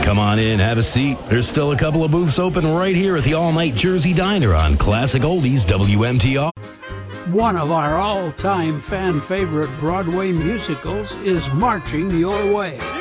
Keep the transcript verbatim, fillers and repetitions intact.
Come on in, have a seat. There's still a couple of booths open right here at the All-Night Jersey Diner on Classic Oldies W M T R. One of our all-time fan favorite Broadway musicals is Marching Your Way.